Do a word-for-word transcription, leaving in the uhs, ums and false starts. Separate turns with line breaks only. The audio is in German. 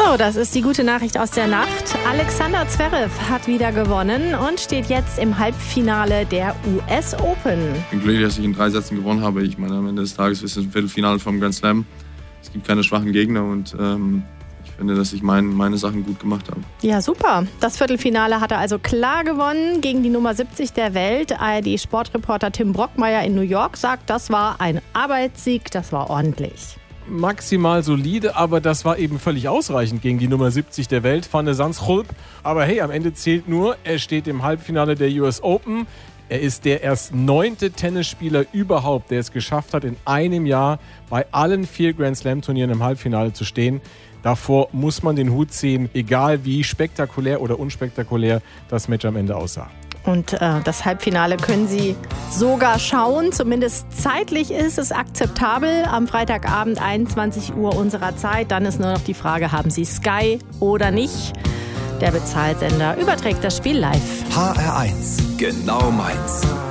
So, das ist die gute Nachricht aus der Nacht. Alexander Zverev hat wieder gewonnen und steht jetzt im Halbfinale der U S Open.
Ich bin glücklich, dass ich in drei Sätzen gewonnen habe. Ich meine, am Ende des Tages ist es ein Viertelfinale vom Grand Slam. Es gibt keine schwachen Gegner und ähm, ich finde, dass ich mein, meine Sachen gut gemacht habe.
Ja, super. Das Viertelfinale hat er also klar gewonnen gegen die Nummer siebzig der Welt. A R D-Sportreporter Tim Brockmeier in New York sagt, das war ein Arbeitssieg, das war ordentlich.
Maximal solide, aber das war eben völlig ausreichend gegen die Nummer siebzig der Welt, Van de Zandschulp. Aber hey, am Ende zählt nur, er steht im Halbfinale der U S Open. Er ist der erst neunte Tennisspieler überhaupt, der es geschafft hat, in einem Jahr bei allen vier Grand Slam Turnieren im Halbfinale zu stehen. Davor muss man den Hut ziehen, egal wie spektakulär oder unspektakulär das Match am Ende aussah.
Und äh, das Halbfinale können Sie sogar schauen. Zumindest zeitlich ist es akzeptabel. Am Freitagabend einundzwanzig Uhr unserer Zeit. Dann ist nur noch die Frage, haben Sie Sky oder nicht? Der Bezahlsender überträgt das Spiel live.
H R eins, genau meins.